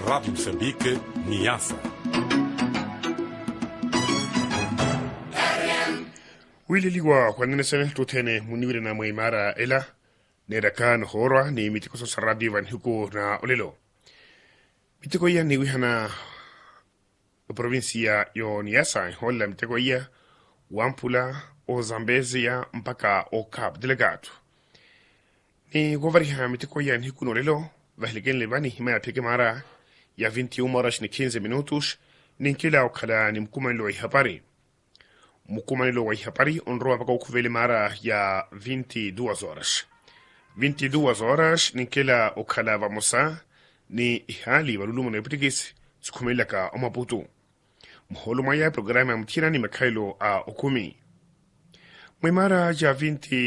Rádio Moçambique, Niassa. Wili liwa kwa nene sene tutene muniwire na mwaimara ela nerakan horwa ni mitiko sa radio van huko na olelo. Mitiko iya ni wihana provincia yo Niassa hola mitiko iya Wampula o Zambezia mpaka o Cabo Delgado. Ni govariha mitiko iya ni huko na olelo vahligen lebani himaya peke mara ya 21 horas ni 15 minutos ni kila okala ni mkumanilo ihapari. Mukumanilo wa ihapari onroa paka ukuvele mara ya 22 horas. 22 horas ni kila okala vamosa ni ihali walulumu na ipitigisi sukumelaka o Maputo. Mholo maya programa mtira ni makailo a okumi. Mwimara ya 20